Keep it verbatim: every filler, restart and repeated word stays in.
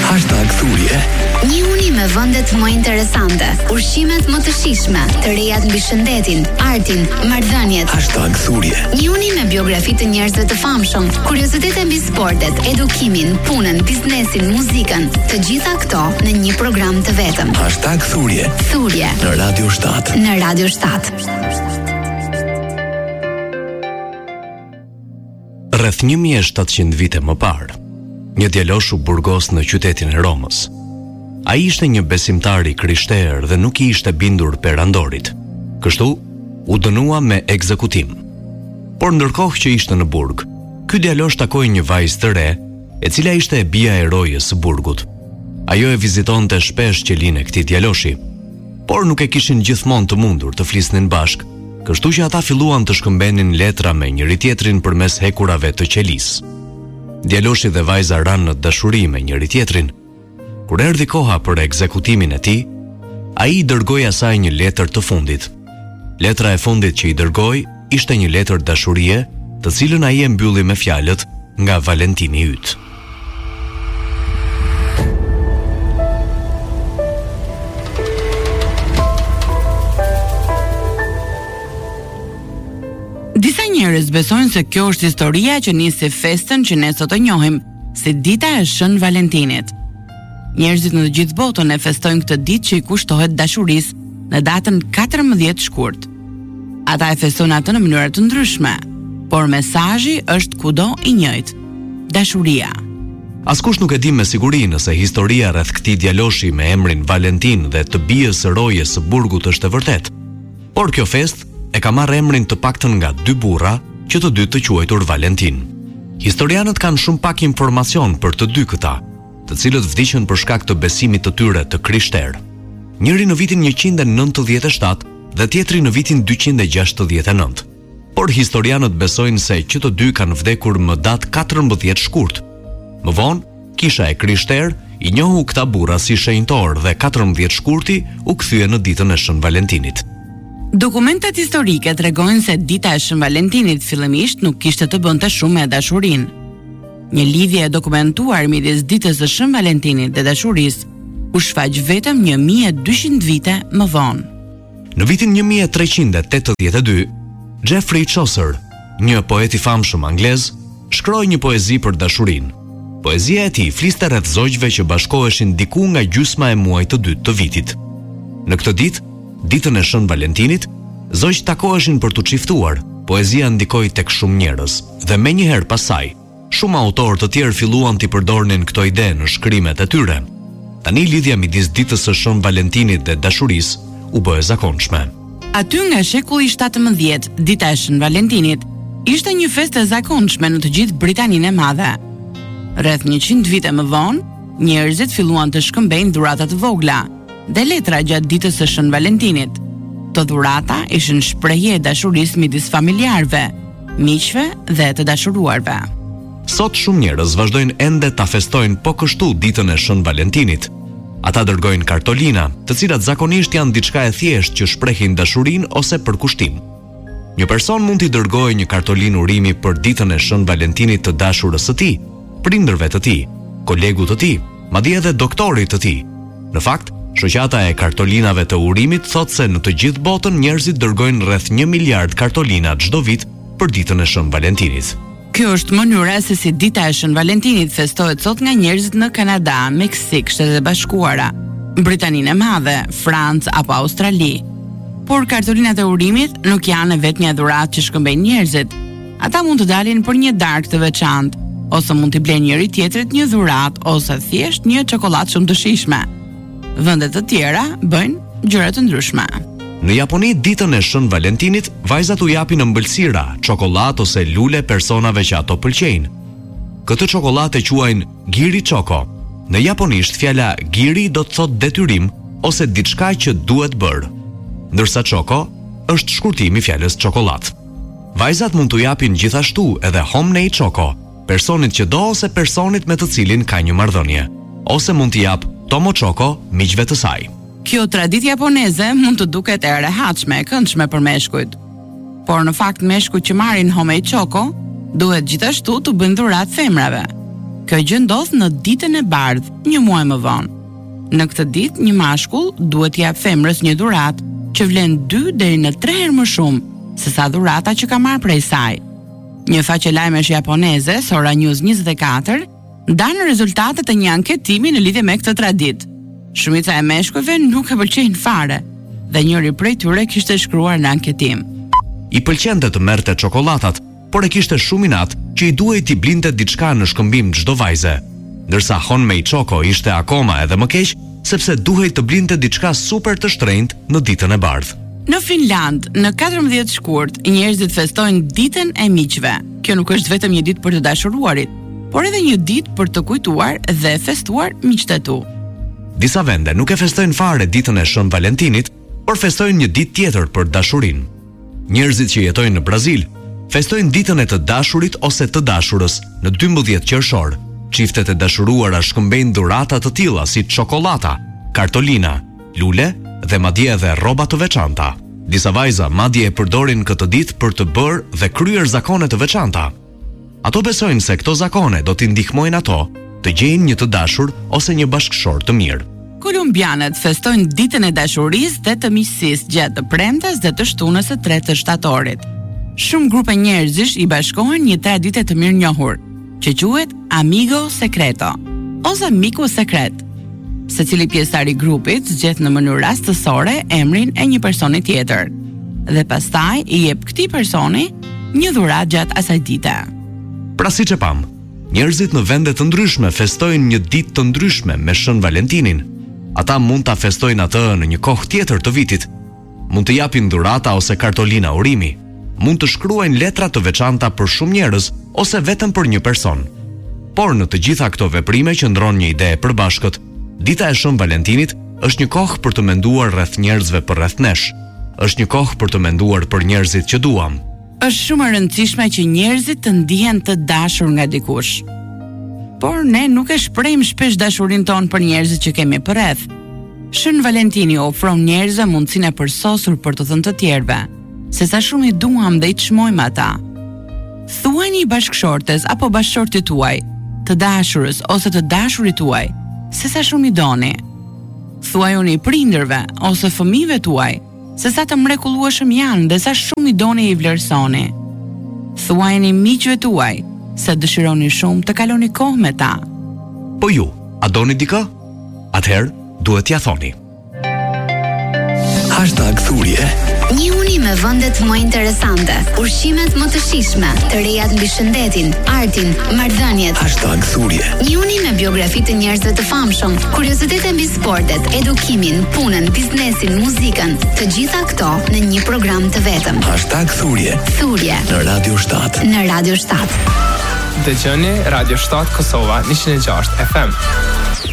Hashtag thurje. Një uni me vendet më interesante, ushqimet më të shijshme, të rejat mbi shëndetin, artin, marrëdhëniet. Hashtag thurje. Një uni me biografi të njerëzve të famshëm, kuriozitete mbi sportet, edukimin, punën, biznesin, muzikën, të gjitha këto në një program të vetëm. Hashtag thurje. Thurje Në Radio shtat. në Radio shtat. Rreth një mijë e shtatëqind vite më parë, një djalosh u burgos në qytetin e Romës. Ai ishte një besimtar i krishterë dhe nuk i ishte bindur perandorit. Kështu u dënua me ekzekutim. Por ndërkohë që ishte në burg, ky djalosh takoi një vajzë të re, e cila ishte e bija e rojes së burgut. Ajo e vizitonte shpesh qelinë e këtij djaloshi, por nuk e kishin gjithmonë të mundur të flisnin bashk, kështu që ata filluan të shkëmbenin letra me njëri tjetrin përmes hekurave të qelisë. Djaloshi dhe vajza ranë në dashuri me njëri tjetrin. Kur erdhi koha për ekzekutimin e tij, ai i dërgoi asaj një letër të fundit. Letra e fundit që i dërgoi ishte një letër dashurie, të cilën ai e mbylli me fjalët nga Valentini yt. Disa njerëz besojnë se kjo është historia që nisi festën që ne sot e njohim si dita e Shën Valentinit. Njerëzit në të gjithë botën e festojnë këtë ditë që i kushtohet dashurisë në datën katërmbëdhjetë shkurt. Ata e festojnë atë në mënyra të ndryshme, por mesazhi është kudo i njëjtë: dashuria. Askush nuk e di me siguri nëse historia rreth këtij djaloshi me emrin Valentin dhe të bijës së rojes së burgut është e vërtetë. Por kjo festë e ka marrë emrin të paktën nga dy burra që të dy të quajtur Valentin. Historianët kanë shumë pak informacion për të dy këta, të cilët vdiqën për shkak të besimit të tyre të krishterë. Njëri në vitin njëqind e nëntëdhjetë e shtatë dhe tjetri në vitin dyqind e gjashtëdhjetë e nëntë. Por historianët besojnë se që të dy kanë vdekur më datë katërmbëdhjetë shkurt. Më vonë, kisha e krishterë i njohu këta burra si shenjtor dhe katërmbëdhjetë shkurti u kthye në ditën e Shën Valentinit. Dokumentet historike tregojnë se dita e Shën Valentinit fillimisht nuk kishte të bënte shumë me dashurinë. Një lidhje e dokumentuar midis ditës së Shën Valentinit dhe dashurisë u shfaq vetëm një mijë e dyqind vite më vonë. Në vitin një mijë e treqind e tetëdhjetë e dy, Geoffrey Chaucer, një poet i famshëm anglez, shkroi një poezi për dashurinë. Poezia e tij fliste rreth zogjve që bashkoheshin diku nga gjysma e muajit të dytë të vitit. Në këtë ditë, ditën e Shën Valentinit, zogjt takoheshin për t'u çiftuar. Poezia ndikoi tek shumë njerëz dhe menjëherë pas saj, shumë autorë të tjerë filluan t'i përdornin këto ide në shkrimet e tyre. Tani lidhja midis ditës së Shën Valentinit dhe dashurisë u bë e zakonshme. Aty nga shekulli shtatëmbëdhjetë, dita e Shën Valentinit ishte një festë e zakonshme në të gjithë Britaninë e Madhe. Rreth njëqind vite më vonë, njerëzit filluan të shkëmbejnë dhurata të vogla dhe letra gjatë ditës së Shën Valentinit. Të dhurata ishin shprehje e dashurisë midis familjarëve, miqve dhe të dashuruarve. Sot shumë njerëz vazhdojnë ende ta festojnë po kështu ditën e Shën Valentinit. Ata dërgojnë kartolina, të cilat zakonisht janë diçka e thjeshtë që shprehin dashurinë ose për kushtim. Një person mund t'i dërgojë një kartolinë urimi për ditën e Shën Valentinit të dashurës së tij, prindërve të tij, kolegut të tij, madje edhe doktorit të tij. Në fakt, shoqata e kartolinave të urimit thotë se në të gjithë botën njerëzit dërgojnë rreth një miliard kartolina çdo vit për ditën e Shën Valentinit. Kjo është mënyra se si dita e Shën Valentinit festohet sot nga njerëzit në Kanada, Meksik, Shtetet e Bashkuara, Britaninë e Madhe, Francë apo Australi. Por kartolinat e urimit nuk janë vetëm një dhuratë që shkëmbejnë njerëzit. Ata mund të dalin për një darkë të veçantë, ose mund t'i blejnë njëri tjetrit një dhuratë ose thjesht një çokoladë shumë të shijshme. Vende të tjera bëjnë gjëra të ndryshme. Në Japoni, ditën e Shën Valentinit, vajzat u japin ëmbëlsira, çokoladë ose lule personave që ato pëlqejnë. Këtë çokoladë e quajnë giri choko. Në japonisht, fjala giri do të thotë detyrim ose diçka që duhet bërë, ndërsa choko është shkurtimi i fjalës çokoladë. Vajzat mund t'u japin gjithashtu edhe homnei choko, personit që do ose personit me të cilin ka një marrëdhënie, ose mund t'i jap tomo choko miqve të saj. Kjo traditë japoneze mund të duket e rehatshme e këndshme për meshkujt. Por në fakt meshkujt që marrin homei choko duhet gjithashtu të bëjnë dhuratë femrave. Kjo gjë ndodh në ditën e bardhë, një muaj më vonë. Në këtë ditë, një mashkull duhet t'i jap femrës një dhuratë që vlen dy deri në tre herë më shumë se sa dhurata që ka marrë prej saj. Një faqe lajmesh japoneze, Sora News njëzet e katër, ndanë rezultatet e një anketimi në lidhje me këtë traditë. Shumica e meshkujve nuk e pëlqejnë fare, dhe njëri prej tyre kishte shkruar në anketim: I pëlqente të merrte çokoladat, por e kishte shumë inat që i duhej t'i blinte diçka në shkëmbim çdo vajze. Ndërsa Honmei Choco ishte akoma edhe më keq, sepse duhej të blinte diçka super të shtrenjtë në ditën e bardhë. Në Finland, në katërmbëdhjetë shkurt, njerëzit festojnë ditën e miqve. Kjo nuk është vetëm një ditë për të dashuruarit, por edhe një ditë për të kujtuar dhe festuar miqtë e tu. Disa vende nuk e festojnë fare ditën e Shën Valentinit, por festojnë një ditë tjetër për dashurinë. Njerëzit që jetojnë në Brazil festojnë ditën e të dashurit ose të dashurës në dymbëdhjetë qershor. Çiftet e dashuruara shkëmbejnë dhurata të tilla si çokolata, kartolina, lule dhe madje edhe rroba të veçanta. Disa vajza madje e përdorin këtë ditë për të bërë dhe kryer zakone të veçanta. Ato besojnë se këto zakone do t'i ndihmojnë ato të gjejnë një të dashur ose një bashkëshor të mirë. Kolumbianët festojnë ditën e dashurisë dhe të miqësisë gjatë të premtes dhe të shtunës së tretë të shtatorit. Shumë grupe njerëzish i bashkohen një traditë të mirënjohur, që quhet Amigo Secreto ose miku sekret. Secili pjesëtar i grupit zgjedh në mënyrë rastësore emrin e një personi tjetër dhe pastaj i jep këtij personi një dhuratë gjatë asaj dite. Pra siç e pam, njerëzit në vende të ndryshme festojnë një ditë të ndryshme me Shën Valentinin. Ata mund ta festojnë atë në një kohë tjetër të vitit. Mund të japin dhurata ose kartolina urimi. Mund të shkruajnë letra të veçanta për shumë njerëz ose vetëm për një person. Por në të gjitha këto veprime qëndron një ide e përbashkët. Dita e Shën Valentinit është një kohë për të menduar rreth njerëzve përreth nesh. Është një kohë për të menduar për njerëzit që duam. Është shumë e rëndësishme që njerëzit të ndihen të dashur nga dikush. Por ne nuk e shprehim shpesh dashurinë tonë për njerëzit që kemi përreth. Shën Valentini ofron njerëzve mundësinë e përsosur për të thënë të tjerëve se sa shumë i duam dhe i çmojmë ata. Thuajini bashkëshortes apo bashkëshortit tuaj, të dashurës ose të dashurit tuaj, se sa shumë i doni. Thuajuni prindërve ose fëmijëve tuaj, se sa të mrekullueshëm janë dhe sa shumë i doni e i vlerësoni. Thuajini miqve tuaj, se dëshironi shumë të kaloni kohë me ta. Po ju, a doni dikë? Atëherë, duhet t'ia thoni. Hashtag thurje. Njihuni me vendet më interesante, ushqimet më të shijshme, të rejat mbi shëndetin, artin, marrëdhëniet. Hashtag thurje. Njihuni me biografi të njerëzve të famshëm, kuriozitete mbi sportet, edukimin, punën, biznesin, muzikën, të gjitha këto në një program të vetëm. Hashtag thurje. Thurje Në Radio shtat. në Radio shtat. Dëgjoni Radio shtat Kosova njëzet e gjashtë F M.